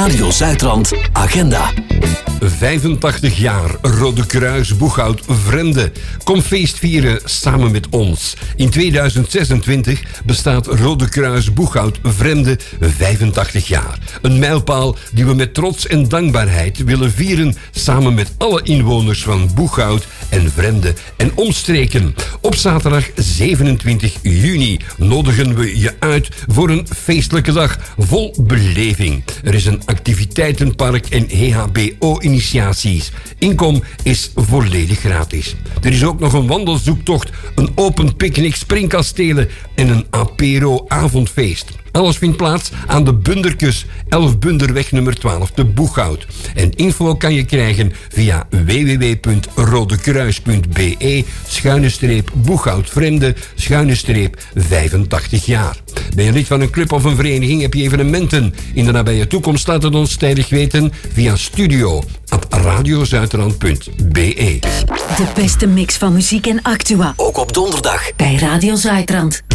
Radio Zuidrand Agenda. 85 jaar Rode Kruis Boeghout Vremde. Kom feest vieren samen met ons. In 2026 bestaat Rode Kruis Boeghout Vremde 85 jaar. Een mijlpaal die we met trots en dankbaarheid willen vieren samen met alle inwoners van Boeghout en Vremde en omstreken. Op zaterdag 27 juni nodigen we je uit voor een feestelijke dag vol beleving. Er is een activiteitenpark en EHBO-initiaties. Inkom is volledig gratis. Er is ook nog een wandelzoektocht, een open picknick, springkastelen en een apero-avondfeest. Alles vindt plaats aan de Bunderkus, 11 Bunderweg nummer 12 te Boeghout. En info kan je krijgen via www.rodekruis.be/Boeghout-Vremde/85 jaar. Ben je lid van een club of een vereniging, heb je evenementen in de nabije toekomst, laat het ons tijdig weten via studio@radiozuidrand.be. De beste mix van muziek en actua. Ook op donderdag Bij Radio Zuidrand.